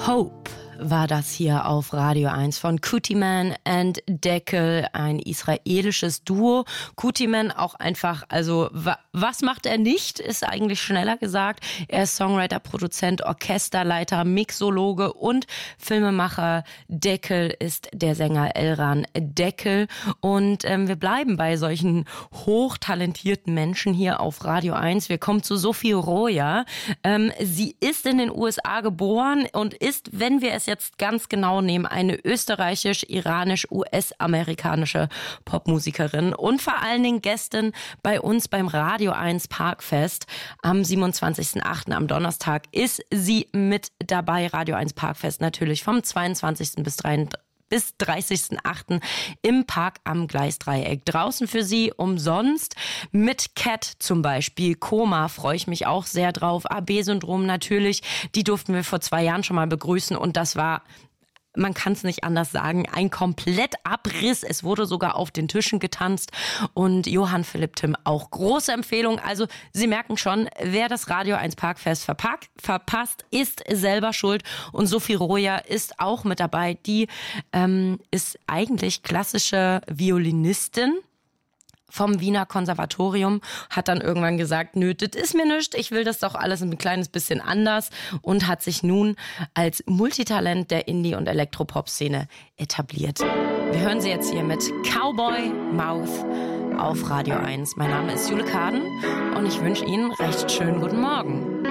Hope war das hier auf Radio 1 von Kutiman and Deckel, ein israelisches Duo. Kutiman auch einfach, also was macht er nicht, ist eigentlich schneller gesagt. Er ist Songwriter, Produzent, Orchesterleiter, Mixologe und Filmemacher. Deckel ist der Sänger Elran Deckel und wir bleiben bei solchen hochtalentierten Menschen hier auf Radio 1. Wir kommen zu Sophie Roya. Sie ist in den USA geboren und ist, wenn wir es jetzt ganz genau nehmen, eine österreichisch-iranisch-US-amerikanische Popmusikerin und vor allen Dingen Gästin bei uns beim Radio 1 Parkfest. Am 27.08. am Donnerstag ist sie mit dabei. Radio 1 Parkfest natürlich vom 22. bis 30.08. im Park am Gleisdreieck. Draußen für Sie umsonst mit Cat zum Beispiel. Koma freue ich mich auch sehr drauf. AB-Syndrom natürlich. Die durften wir vor 2 Jahren schon mal begrüßen und das war, man kann es nicht anders sagen, ein Komplettabriss. Es wurde sogar auf den Tischen getanzt und Johann Philipp Timm auch. Große Empfehlung. Also Sie merken schon, wer das Radio 1 Parkfest verpasst, ist selber schuld. Und Sophie Roya ist auch mit dabei. Die ist eigentlich klassische Violinistin vom Wiener Konservatorium, hat dann irgendwann gesagt, nö, das ist mir nichts, ich will das doch alles ein kleines bisschen anders und hat sich nun als Multitalent der Indie- und Elektropop-Szene etabliert. Wir hören sie jetzt hier mit Cowboy Mouth auf Radio 1. Mein Name ist Jule Kaden und ich wünsche Ihnen recht schönen guten Morgen.